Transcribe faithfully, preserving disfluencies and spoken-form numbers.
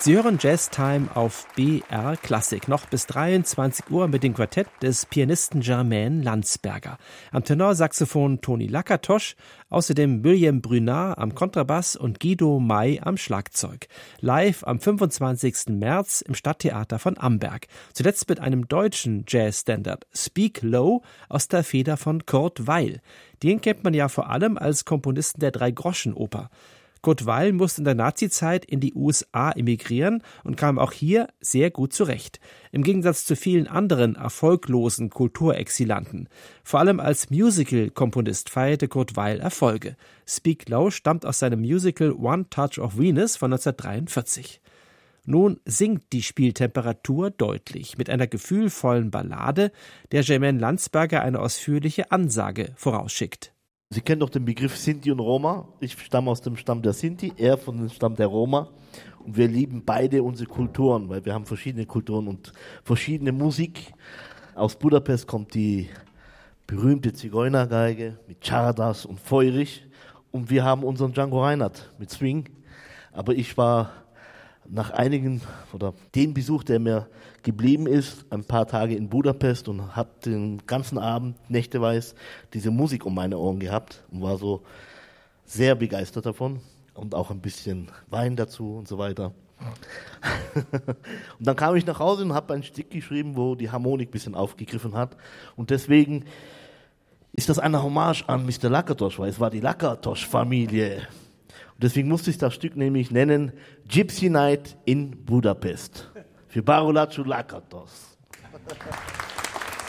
Sie hören Jazztime auf B R Klassik, noch bis dreiundzwanzig Uhr mit dem Quartett des Pianisten Jermaine Landsberger. Am Tenorsaxophon Toni Lakatosch, außerdem William Brunard am Kontrabass und Guido May am Schlagzeug. Live am fünfundzwanzigsten März im Stadttheater von Amberg. Zuletzt mit einem deutschen Jazzstandard, Speak Low, aus der Feder von Kurt Weill. Den kennt man ja vor allem als Komponisten der Drei-Groschen-Oper. Kurt Weill musste in der Nazizeit in die U S A emigrieren und kam auch hier sehr gut zurecht. Im Gegensatz zu vielen anderen erfolglosen Kulturexilanten. Vor allem als Musical-Komponist feierte Kurt Weill Erfolge. Speak Low stammt aus seinem Musical One Touch of Venus von neunzehnhundertdreiundvierzig. Nun sinkt die Spieltemperatur deutlich mit einer gefühlvollen Ballade, der Jermaine Landsberger eine ausführliche Ansage vorausschickt. Sie kennen doch den Begriff Sinti und Roma. Ich stamme aus dem Stamm der Sinti, er von dem Stamm der Roma. Und wir lieben beide unsere Kulturen, weil wir haben verschiedene Kulturen und verschiedene Musik. Aus Budapest kommt die berühmte Zigeunergeige mit Csárdas und Feurig. Und wir haben unseren Django Reinhardt mit Swing. Aber ich war nach einigen, oder den Besuch, der mir geblieben ist, ein paar Tage in Budapest und habe den ganzen Abend, nächteweis, diese Musik um meine Ohren gehabt und war so sehr begeistert davon und auch ein bisschen Wein dazu und so weiter. Und dann kam ich nach Hause und habe ein Stück geschrieben, wo die Harmonik ein bisschen aufgegriffen hat und deswegen ist das eine Hommage an Mister Lakatosch, weil es war die Lakatosch-Familie. Deswegen musste ich das Stück nämlich nennen Gypsy Night in Budapest für Barolatschou Lakatos.